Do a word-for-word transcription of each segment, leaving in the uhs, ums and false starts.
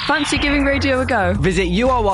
Fancy giving radio a go? Visit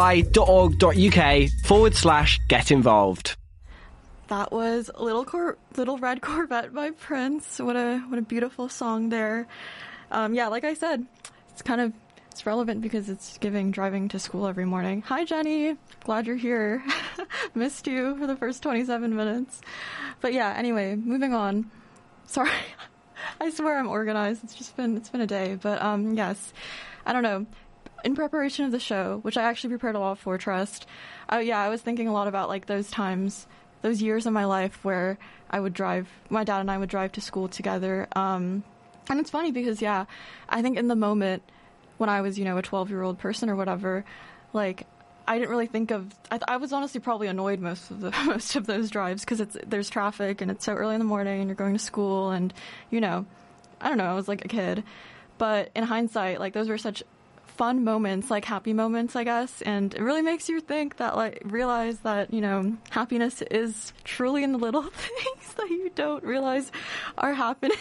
uri.org.uk forward slash get involved. That was Little Cor- Little Red Corvette by Prince. What a what a beautiful song there. Um, yeah, like I said, it's kind of it's relevant because it's giving driving to school every morning. Hi, Jenny. Glad you're here. Missed you for the first twenty-seven minutes. But yeah, anyway, moving on. Sorry. I swear I'm organized. It's just been it's been a day. But um, yes, I don't know. In preparation of the show, which I actually prepared a lot for, trust. Uh, yeah, I was thinking a lot about like those times. Those years of my life where I would drive, my dad and I would drive to school together. Um, and it's funny because, yeah, I think in the moment when I was, you know, a twelve-year-old person or whatever, like, I didn't really think of, I, I was honestly probably annoyed most of the most of those drives because it's there's traffic and it's so early in the morning and you're going to school and, you know, I don't know, I was like a kid. But in hindsight, like, those were such fun moments, like happy moments, I guess, and it really makes you think that, like, realize that, you know, happiness is truly in the little things that you don't realize are happening.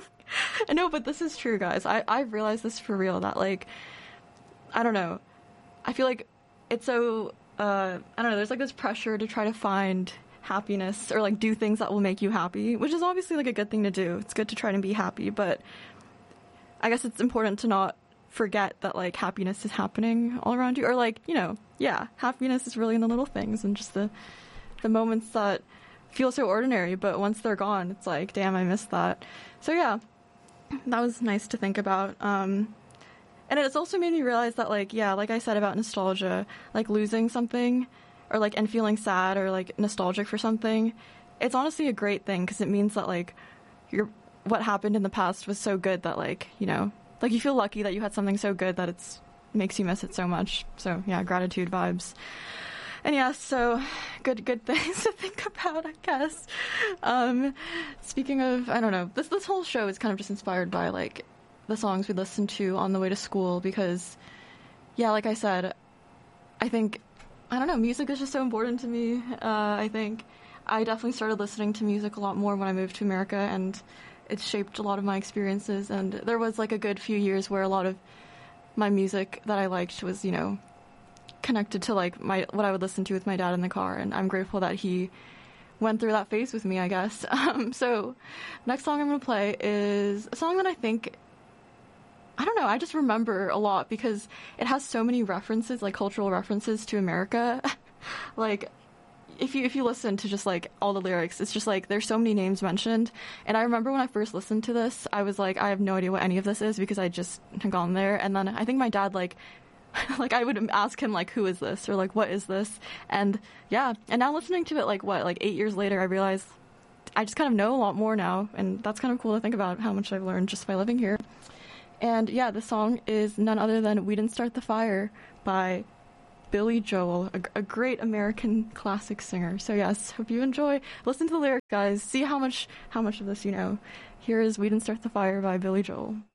I know, but this is true, guys. I, I've realized this for real, that, like, I don't know, I feel like it's so, uh, I don't know, there's, like, this pressure to try to find happiness or, like, do things that will make you happy, which is obviously, like, a good thing to do. It's good to try to be happy, but I guess it's important to not forget that, like, happiness is happening all around you, or, like, you know, yeah, happiness is really in the little things and just the the moments that feel so ordinary, but once they're gone, it's like, damn, I missed that. So yeah, that was nice to think about. Um, and it's also made me realize that, like, yeah, like I said about nostalgia, like losing something, or like and feeling sad or like nostalgic for something, it's honestly a great thing because it means that, like, your what happened in the past was so good that, like, you know. Like, you feel lucky that you had something so good that it's makes you miss it so much. So, yeah, gratitude vibes. And, yeah, so good good things to think about, I guess. Um, speaking of, I don't know, this this whole show is kind of just inspired by, like, the songs we listened to on the way to school because, yeah, like I said, I think, I don't know, music is just so important to me. Uh, I think I definitely started listening to music a lot more when I moved to America, and it's shaped a lot of my experiences, and there was, like, a good few years where a lot of my music that I liked was, you know, connected to, like, my what I would listen to with my dad in the car, and I'm grateful that he went through that phase with me, I guess. Um, so, next song I'm going to play is a song that I think, I don't know, I just remember a lot because it has so many references, like, cultural references to America. Like, If you if you listen to just, like, all the lyrics, it's just, like, there's so many names mentioned. And I remember when I first listened to this, I was like, I have no idea what any of this is because I just had gone there. And then I think my dad, like, like, I would ask him, like, who is this? Or, like, what is this? And, yeah. And now listening to it, like, what, like, eight years later, I realize I just kind of know a lot more now. And that's kind of cool to think about how much I've learned just by living here. And, yeah, the song is none other than We Didn't Start the Fire by Billy Joel, a, a great American classic singer. So yes, hope you enjoy. Listen to the lyrics, guys. See how much how much of this you know. Here is We Didn't Start the Fire by Billy Joel.